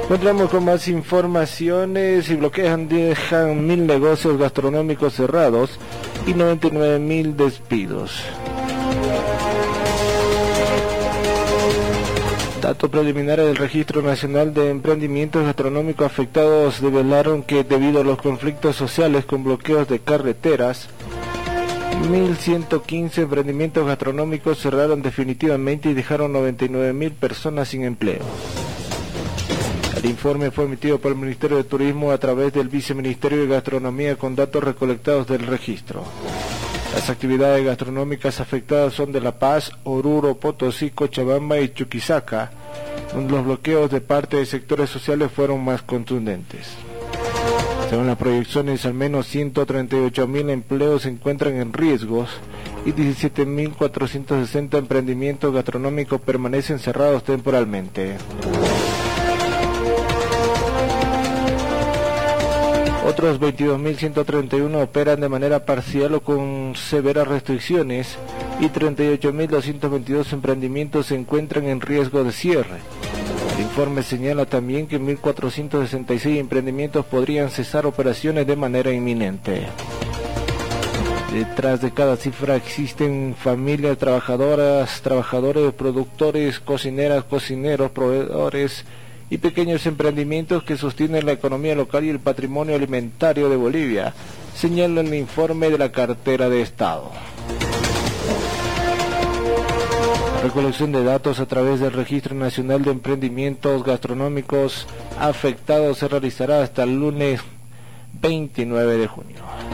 Encontramos con más informaciones. Y dejan 1.000 negocios gastronómicos cerrados y 99.000 despidos. Datos preliminares del Registro Nacional de Emprendimientos Gastronómicos Afectados develaron que debido a los conflictos sociales con bloqueos de carreteras, 1.115 emprendimientos gastronómicos cerraron definitivamente y dejaron 99.000 personas sin empleo. El informe fue emitido por el Ministerio de Turismo a través del Viceministerio de Gastronomía con datos recolectados del registro. Las actividades gastronómicas afectadas son de La Paz, Oruro, Potosí, Cochabamba y Chuquisaca, donde los bloqueos de parte de sectores sociales fueron más contundentes. Según las proyecciones, al menos 138.000 empleos se encuentran en riesgos y 17.460 emprendimientos gastronómicos permanecen cerrados temporalmente. Otros 22.131 operan de manera parcial o con severas restricciones y 38.222 emprendimientos se encuentran en riesgo de cierre. El informe señala también que 1.466 emprendimientos podrían cesar operaciones de manera inminente. Detrás de cada cifra existen familias trabajadoras, trabajadores, productores, cocineras, cocineros, proveedores y pequeños emprendimientos que sostienen la economía local y el patrimonio alimentario de Bolivia, señala el informe de la cartera de Estado. La recolección de datos a través del Registro Nacional de Emprendimientos Gastronómicos Afectados se realizará hasta el lunes 29 de junio.